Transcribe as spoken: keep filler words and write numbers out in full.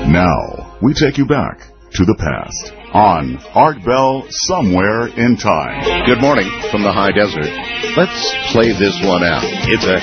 Now, we take you back to the past on Art Bell Somewhere in Time. Good morning from the high desert. Let's play this one out. It's a